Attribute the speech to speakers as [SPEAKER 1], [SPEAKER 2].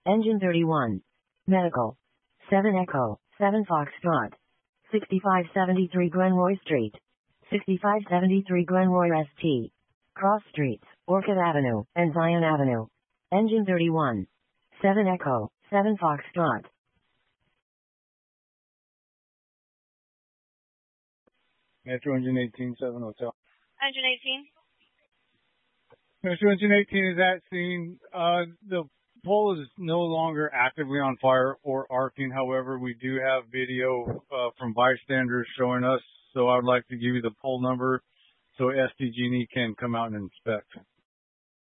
[SPEAKER 1] Engine 31. Medical. 7 Echo, 7 Foxtrot. 6573 Glenroy Street. 6573 Glenroy ST. Cross Streets, Orchid Avenue, and Zion Avenue. Engine 31. 7 Echo, 7 Foxtrot.
[SPEAKER 2] Metro Engine 18, 7 Hotel.
[SPEAKER 3] Engine 18.
[SPEAKER 2] Metro Engine 18 is at scene. The pole is no longer actively on fire or arcing. However, we do have video from bystanders showing us. So I would like to give you the pole number so SDG&E can come out and inspect.